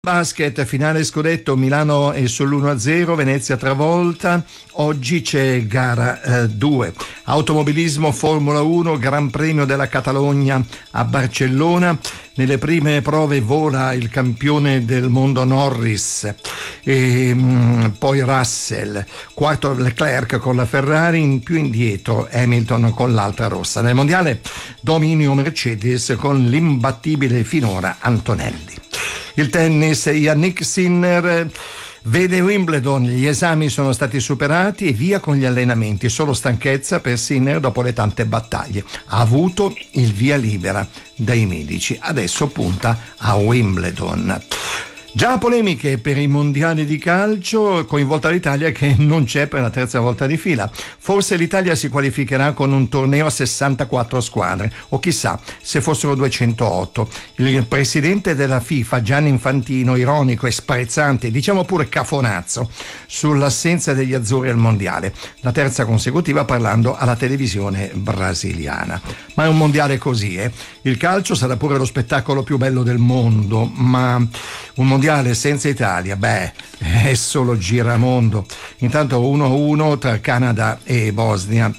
Basket, finale scudetto, Milano è sull'1-0, Venezia travolta. Oggi c'è gara 2. Automobilismo, Formula 1, Gran Premio della Catalogna a Barcellona. Nelle prime prove vola il campione del mondo Norris, e poi Russell, quarto Leclerc con la Ferrari, in più indietro Hamilton con l'altra rossa. Nel mondiale dominio Mercedes con l'imbattibile finora Antonelli. Il tennis, Yannick Sinner vede Wimbledon, gli esami sono stati superati e via con gli allenamenti, solo stanchezza per Sinner dopo le tante battaglie. Ha avuto il via libera dai medici, adesso punta a Wimbledon. Già polemiche per i mondiali di calcio, coinvolta l'Italia che non c'è per la terza volta di fila. Forse l'Italia si qualificherà con un torneo a 64 squadre, o chissà se fossero 208. Il presidente della FIFA, Gianni Infantino, ironico e sprezzante, diciamo pure cafonazzo, sull'assenza degli azzurri al mondiale. La terza consecutiva parlando alla televisione brasiliana. Ma è un mondiale così, Il calcio sarà pure lo spettacolo più bello del mondo, ma un mondiale senza Italia, è solo giramondo. Intanto 1-1 tra Canada e Bosnia.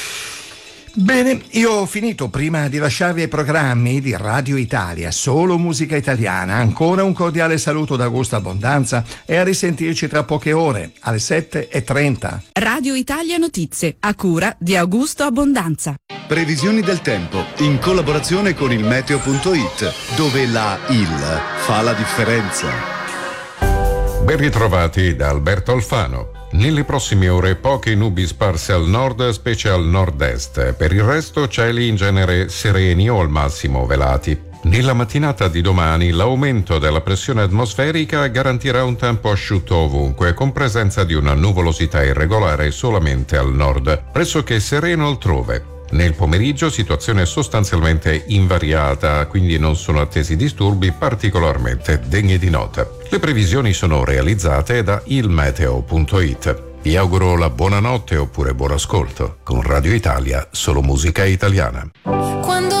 Bene, io ho finito. Prima di lasciarvi ai programmi di Radio Italia, solo musica italiana, ancora un cordiale saluto da Augusto Abbondanza e a risentirci tra poche ore, alle 7:30. Radio Italia Notizie, a cura di Augusto Abbondanza. Previsioni del tempo, in collaborazione con il meteo.it, dove la IL fa la differenza. Ben ritrovati da Alberto Alfano. Nelle prossime ore poche nubi sparse al nord, specie al nord-est. Per il resto cieli in genere sereni o al massimo velati. Nella mattinata di domani l'aumento della pressione atmosferica garantirà un tempo asciutto ovunque, con presenza di una nuvolosità irregolare solamente al nord, pressoché sereno altrove. Nel pomeriggio situazione sostanzialmente invariata, quindi non sono attesi disturbi particolarmente degni di nota. Le previsioni sono realizzate da ilmeteo.it. Vi auguro la buonanotte oppure buon ascolto. Con Radio Italia, solo musica italiana.